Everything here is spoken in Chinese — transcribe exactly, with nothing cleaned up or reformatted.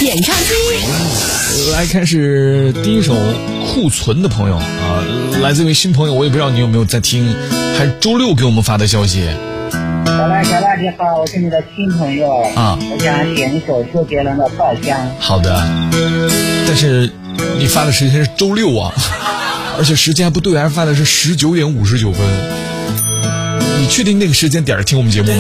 点唱机。 来看是第一首库存的朋友啊，来自一位新朋友，我也不知道你有没有在听，还是周六给我们发的消息。 小赖小赖你好，我是你的新朋友啊， 我想点一首周杰伦的《稻香》。 好的，但是你发的时间是周六啊，而且时间还不对，还发的是十九点五十九分。你确定那个时间点听我们节目吗？